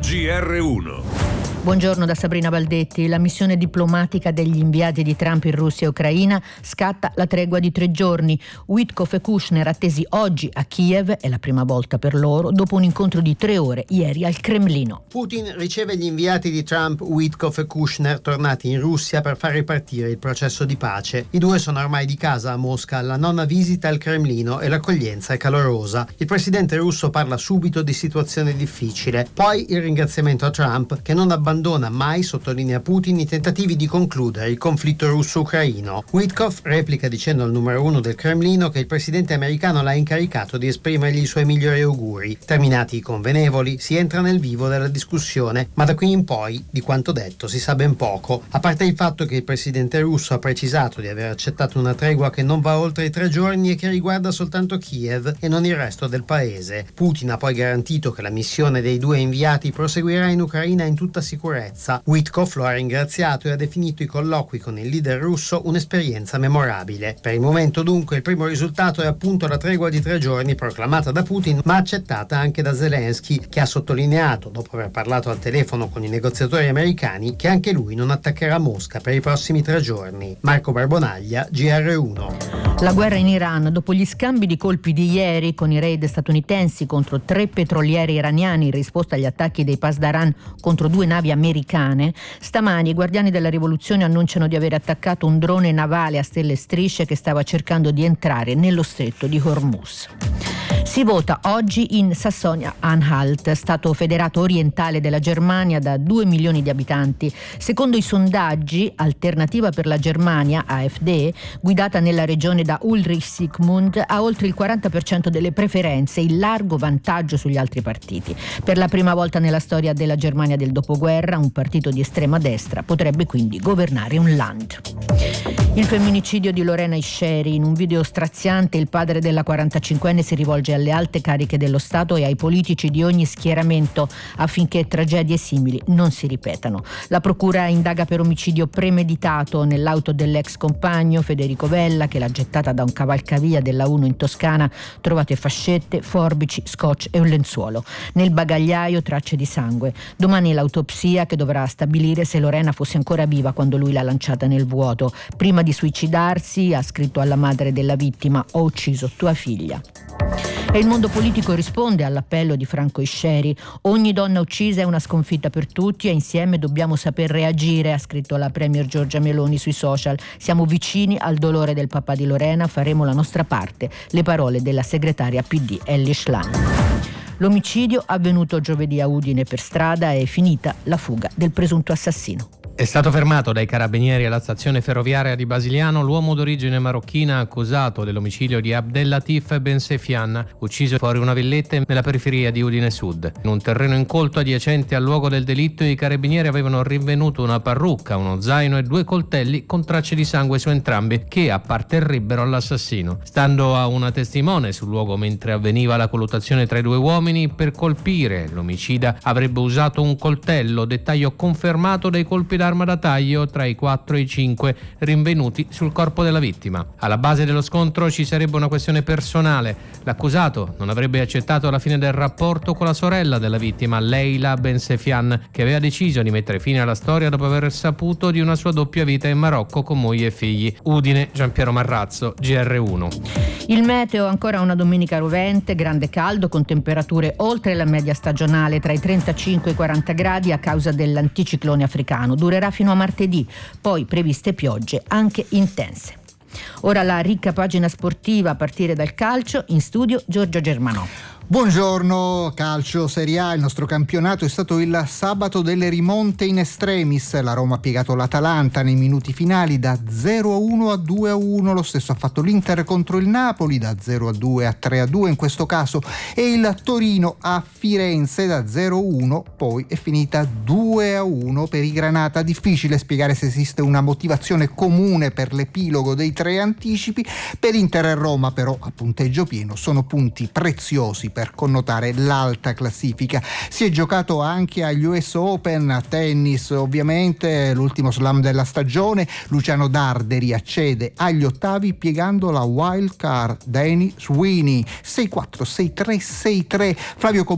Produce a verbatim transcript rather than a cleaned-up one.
G R uno. Buongiorno da Sabrina Baldetti. La missione diplomatica degli inviati di Trump in Russia e Ucraina scatta la tregua di tre giorni. Witkoff e Kushner attesi oggi a Kiev, è la prima volta per loro, dopo un incontro di tre ore ieri al Cremlino. Putin riceve gli inviati di Trump, Witkoff e Kushner, tornati in Russia per far ripartire il processo di pace. I due sono ormai di casa a Mosca, la nona visita al Cremlino e l'accoglienza è calorosa. Il presidente russo parla subito di situazione difficile. Poi il ringraziamento a Trump, che non abbandona mai, sottolinea Putin, i tentativi di concludere il conflitto russo-ucraino. Witkoff replica dicendo al numero uno del Cremlino che il presidente americano l'ha incaricato di esprimergli i suoi migliori auguri. Terminati i convenevoli, si entra nel vivo della discussione, ma da qui in poi, di quanto detto, si sa ben poco. A parte il fatto che il presidente russo ha precisato di aver accettato una tregua che non va oltre i tre giorni e che riguarda soltanto Kiev e non il resto del paese. Putin ha poi garantito che la missione dei due inviati proseguirà in Ucraina in tutta sicurezza. Witkoff lo ha ringraziato e ha definito i colloqui con il leader russo un'esperienza memorabile. Per il momento dunque il primo risultato è appunto la tregua di tre giorni proclamata da Putin ma accettata anche da Zelensky, che ha sottolineato, dopo aver parlato al telefono con i negoziatori americani, che anche lui non attaccherà Mosca per i prossimi tre giorni. Marco Barbonaglia, G R uno. La guerra in Iran, dopo gli scambi di colpi di ieri con i raid statunitensi contro tre petrolieri iraniani in risposta agli attacchi dei Pasdaran contro due navi americane, stamani i guardiani della rivoluzione annunciano di aver attaccato un drone navale a stelle e strisce che stava cercando di entrare nello stretto di Hormuz. Si vota oggi in Sassonia-Anhalt, stato federato orientale della Germania da due milioni di abitanti. Secondo i sondaggi, Alternativa per la Germania, A F D, guidata nella regione da Ulrich Sigmund, ha oltre il quaranta per cento delle preferenze, in largo vantaggio sugli altri partiti. Per la prima volta nella storia della Germania del dopoguerra, un partito di estrema destra potrebbe quindi governare un land. Il femminicidio di Lorena Isceri. In un video straziante il padre della quarantacinquenne si rivolge alle alte cariche dello Stato e ai politici di ogni schieramento affinché tragedie simili non si ripetano. La procura indaga per omicidio premeditato nell'auto dell'ex compagno Federico Vella, che l'ha gettata da un cavalcavia della uno in Toscana. Trovate fascette, forbici, scotch e un lenzuolo. Nel bagagliaio tracce di sangue. Domani l'autopsia che dovrà stabilire se Lorena fosse ancora viva quando lui l'ha lanciata nel vuoto. Prima di suicidarsi ha scritto alla madre della vittima: ho ucciso tua figlia. E il mondo politico risponde all'appello di Franco Isceri: ogni donna uccisa è una sconfitta per tutti e insieme dobbiamo saper reagire, ha scritto la premier Giorgia Meloni sui social. Siamo vicini al dolore del papà di Lorena, faremo la nostra parte. Le parole della segretaria P D Elly Schlein. L'omicidio avvenuto giovedì a Udine per strada, è finita la fuga del presunto assassino. È stato fermato dai carabinieri alla stazione ferroviaria di Basiliano l'uomo d'origine marocchina accusato dell'omicidio di Abdellatif Bensefian, ucciso fuori una villetta nella periferia di Udine Sud. In un terreno incolto adiacente al luogo del delitto, i carabinieri avevano rinvenuto una parrucca, uno zaino e due coltelli con tracce di sangue su entrambi che apparterrebbero all'assassino. Stando a una testimone sul luogo mentre avveniva la colluttazione tra i due uomini, per colpire l'omicida avrebbe usato un coltello, dettaglio confermato dai colpi da arma da taglio tra i quattro e i cinque rinvenuti sul corpo della vittima. Alla base dello scontro ci sarebbe una questione personale. L'accusato non avrebbe accettato la fine del rapporto con la sorella della vittima, Leila Bensefian, che aveva deciso di mettere fine alla storia dopo aver saputo di una sua doppia vita in Marocco con moglie e figli. Udine, Giampiero Marrazzo, G R uno. Il meteo ancora una domenica rovente, grande caldo con temperature oltre la media stagionale tra i trentacinque e i quaranta gradi a causa dell'anticiclone africano. Durerà fino a martedì, poi previste piogge anche intense. Ora la ricca pagina sportiva a partire dal calcio. In studio Giorgio Germanò. Buongiorno, calcio Serie A, il nostro campionato è stato il sabato delle rimonte in extremis. La Roma ha piegato l'Atalanta nei minuti finali da zero a uno a due a uno, lo stesso ha fatto l'Inter contro il Napoli da zero a due a tre a due in questo caso, e il Torino a Firenze da zero a uno, poi è finita due a uno per i Granata. Difficile spiegare se esiste una motivazione comune per l'epilogo dei tre anticipi. Per Inter e Roma però a punteggio pieno sono punti preziosi per connotare l'alta classifica. Si è giocato anche agli U S Open a tennis, ovviamente l'ultimo slam della stagione. Luciano Darderi accede agli ottavi piegando la wild card Danny Sweeney sei quattro sei tre sei tre. Flavio